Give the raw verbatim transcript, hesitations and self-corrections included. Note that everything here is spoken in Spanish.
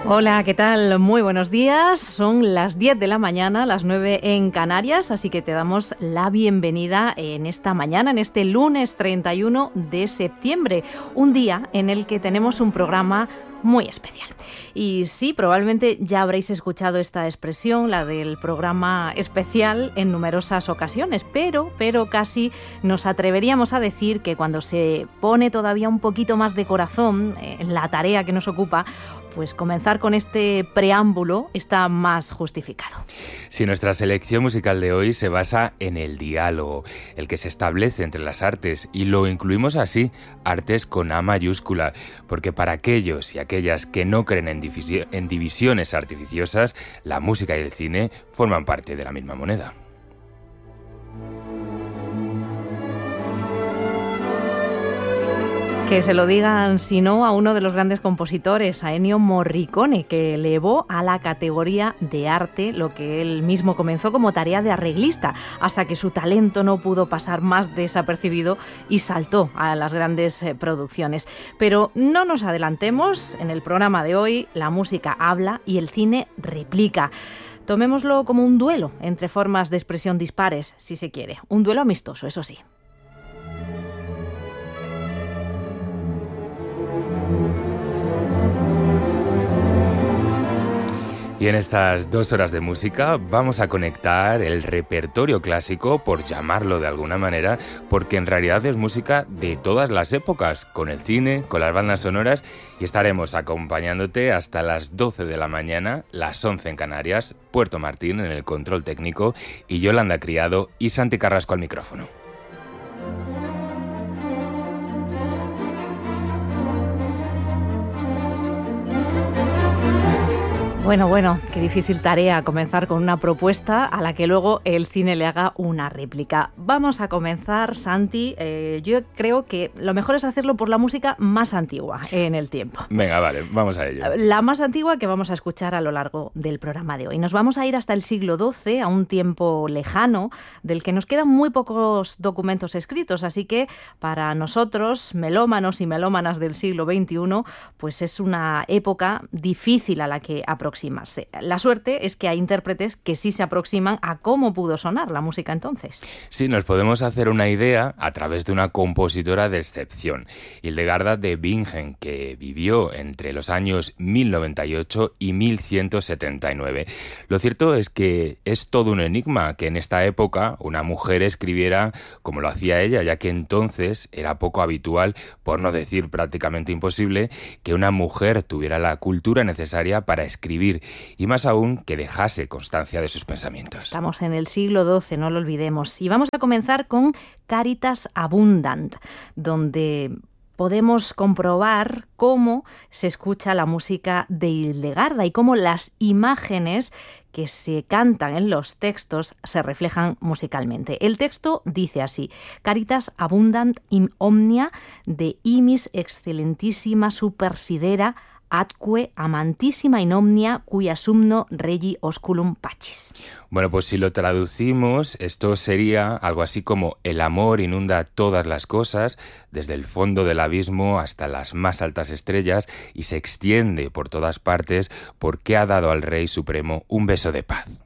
Hola, ¿qué tal? Muy buenos días. Son las diez de la mañana, las nueve en Canarias, así que te damos la bienvenida en esta mañana, en este lunes treinta y uno de septiembre, un día en el que tenemos un programa muy especial. Y sí, probablemente ya habréis escuchado esta expresión, la del programa especial, en numerosas ocasiones, pero, pero casi nos atreveríamos a decir que cuando se pone todavía un poquito más de corazón en la tarea que nos ocupa, pues comenzar con este preámbulo está más justificado. Sí, nuestra selección musical de hoy se basa en el diálogo, el que se establece entre las artes, y lo incluimos así, artes con A mayúscula, porque para aquellos y aquellas que no creen en, divisi- en divisiones artificiosas, la música y el cine forman parte de la misma moneda. Que se lo digan, si no, a uno de los grandes compositores, a Ennio Morricone, que elevó a la categoría de arte lo que él mismo comenzó como tarea de arreglista, hasta que su talento no pudo pasar más desapercibido y saltó a las grandes eh, producciones. Pero no nos adelantemos, en el programa de hoy la música habla y el cine replica. Tomémoslo como un duelo entre formas de expresión dispares, si se quiere. Un duelo amistoso, eso sí. Y en estas dos horas de música vamos a conectar el repertorio clásico, por llamarlo de alguna manera, porque en realidad es música de todas las épocas, con el cine, con las bandas sonoras, y estaremos acompañándote hasta las doce de la mañana, las once en Canarias, Puerto Martín en el control técnico y Yolanda Criado y Santi Carrasco al micrófono. Bueno, bueno, qué difícil tarea comenzar con una propuesta a la que luego el cine le haga una réplica. Vamos a comenzar, Santi. Eh, yo creo que lo mejor es hacerlo por la música más antigua en el tiempo. Venga, vale, vamos a ello. La más antigua que vamos a escuchar a lo largo del programa de hoy. Nos vamos a ir hasta el siglo doce, a un tiempo lejano, del que nos quedan muy pocos documentos escritos, así que para nosotros, melómanos y melómanas del siglo veintiuno, pues es una época difícil a la que aproximarse. La suerte es que hay intérpretes que sí se aproximan a cómo pudo sonar la música entonces. Sí, nos podemos hacer una idea a través de una compositora de excepción, Hildegarda de Bingen, que vivió entre los años mil noventa y ocho y mil ciento setenta y nueve. Lo cierto es que es todo un enigma que en esta época una mujer escribiera como lo hacía ella, ya que entonces era poco habitual, por no decir prácticamente imposible, que una mujer tuviera la cultura necesaria para escribir, y más aún que dejase constancia de sus pensamientos. Estamos en el siglo doce, no lo olvidemos. Y vamos a comenzar con Caritas Abundant, donde podemos comprobar cómo se escucha la música de Hildegarda y cómo las imágenes que se cantan en los textos se reflejan musicalmente. El texto dice así: Caritas abundant in omnia de imis excellentissima supersidera atque amantísima in omnia cuia sumno regi osculum pacis. Bueno, pues si lo traducimos, esto sería algo así como: el amor inunda todas las cosas, desde el fondo del abismo hasta las más altas estrellas, y se extiende por todas partes porque ha dado al Rey Supremo un beso de paz.